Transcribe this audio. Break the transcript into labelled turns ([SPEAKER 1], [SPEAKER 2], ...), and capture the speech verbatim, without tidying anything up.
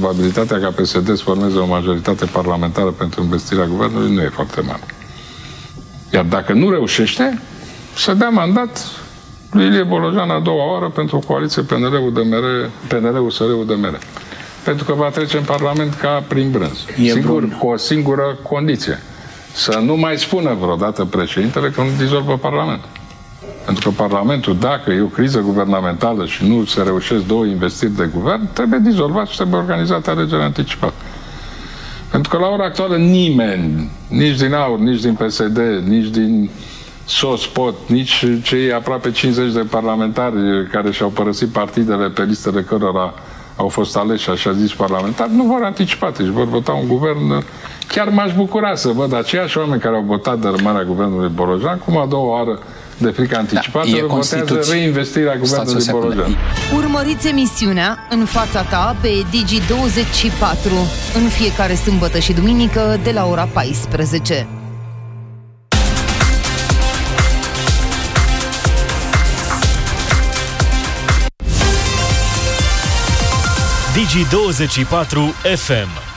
[SPEAKER 1] probabilitatea ca P S D să formeze o majoritate parlamentară pentru investirea guvernului nu e foarte mare. Iar dacă nu reușește, să dea mandat lui Ilie Bolojan a doua oară pentru o coaliție P N L-ul D M R, P N L-ul S R-ul D M R. Pentru că va trece în Parlament ca prin brânz. Sigur, cu o singură condiție. Să nu mai spună vreodată președintele că nu dizolvă Parlamentul. Pentru că Parlamentul, dacă e o criză guvernamentală și nu se reușesc două investiri de guvern, trebuie dizolvat și trebuie organizată alegeri anticipate. Pentru că la ora actuală nimeni, nici din AUR, nici din P S D, nici din S O S, P O T, nici cei aproape cincizeci de parlamentari care și-au părăsit partidele pe listele cărora au fost aleși, așa zis, parlamentari, nu vor anticipa, deci vor vota un guvern. Chiar m-aș bucura să văd aceiași oameni care au votat dărâmarea guvernului Bolojan, cum a doua oară de frică anticipată, da, votează reinvestirea guvernului Bolojan.
[SPEAKER 2] Urmăriți emisiunea În fața ta pe Digi douăzeci și patru în fiecare sâmbătă și duminică de la ora paisprezece.
[SPEAKER 3] Digi douăzeci și patru F M